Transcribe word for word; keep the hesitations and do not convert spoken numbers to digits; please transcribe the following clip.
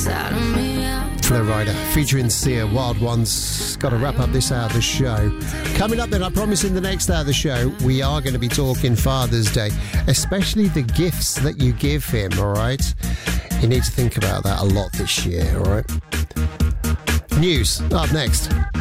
Flow Rider featuring Sia, Wild Ones. Got to wrap up this hour of the show. Coming up then, I promise in the next hour of the show, we are going to be talking Father's Day, especially the gifts that you give him, all right? You need to think about that a lot this year, all right? News up next.